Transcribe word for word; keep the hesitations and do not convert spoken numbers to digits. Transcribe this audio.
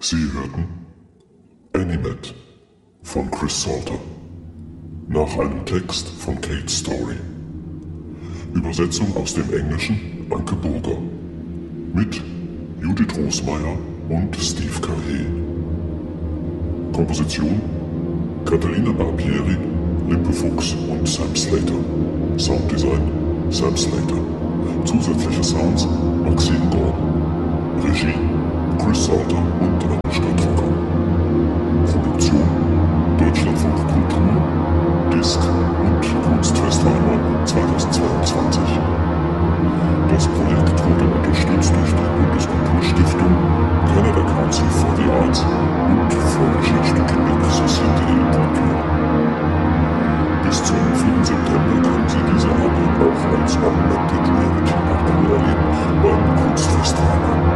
Sie hörten Animate von Chris Salter nach einem Text von Kate Story. Übersetzung aus dem Englischen Anke Burger mit Judith Rosmeier und Steve Carré. Komposition Catalina Barbieri, Limpe Fuchs und Sam Slater. Sounddesign Sam Slater. Zusätzliche Sounds Maxine Gordon. Regie Chris Salter und